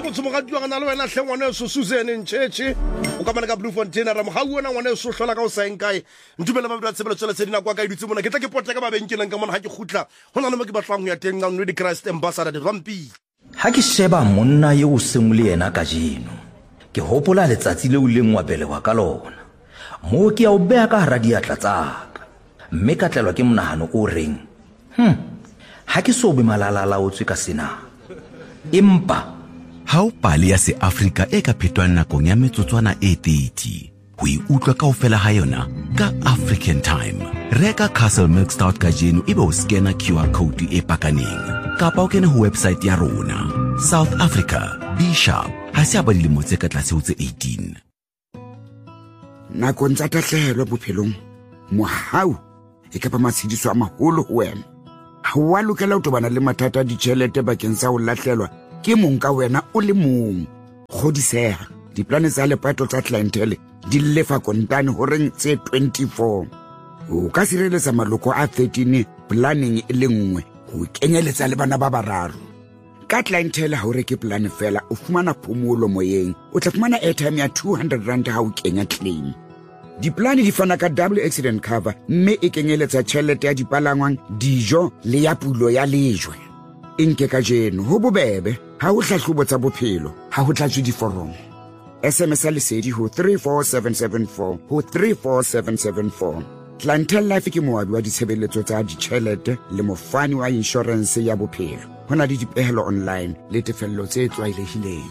botse mogadi wa gana le wena hle ngwane so Susan Ncheche o ka mana ka Blue Fontaine ra mo ga uona ngwane so hlola ka o sa enkae ntumela ba ba tsebela tsela tsedina kwa ka ditse mona ke tla ke potla ka mabenkeleng ka mona ha ke khutla hona le mo ke batlang ya teng nngwe di Christ ambassador di rampi ha ke sheba monna yo o seng le yena ka jeno ke hopola letsatsi le o leng wa bele wa ka lona mo ke a o bea ka hara diatla tsaka mme ka tlelwa ke monahano o reng ha ke so be malalala o tswe ka sena impa ha o pale ya se Africa e ka phetwang nakong ya metsotswana e 30 ho iutlwa kaofela ha yona ka African Time reka Castle Milk Stout ka jeno ebe o scanner QR code e pakaneng kapa o kena ho website ya rona South Africa be sharp ha se abadile motse ka tlase ho tse 18 nakong tsa tahlehelo bophelong mohau e ka ba matshidiso a maholo ho wena ha wa lokela ho tobana le mathata a ditjhelete bakeng sa ho lahlelwa ke mong ka wena o le mong kgodiseha diplane tsa lepato tsa clientele di lefa kontane ho reng tse 24 o ka sireletsa maloko a 13 planning e le nngwe ho kenyeletsa le bana ba bararo ka clientele ha o reke plan fela o fumana phomolo moyeng o tla fumana airtime ya 200 rand ha o kenya claim diplane di fana ka double accident cover mme e kenyeletsa tjhelete ya dipalangwang dijo le ya pulo ya lejwe inke ka jeno ho bobebe ha o hlahlobo tsa bophelo ha ho tlatswe diforomo SMS lesedi ho 34774 ho 34774 Clientele Life ke moabi wa ditshebeletso tsa ditjhelete le mofani wa insurance ya bophelo hona le dipehelo online le tefello tse tlwaelehileng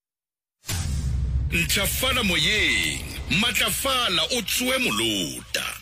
Ntlafala moyeng matlafala o tswe molota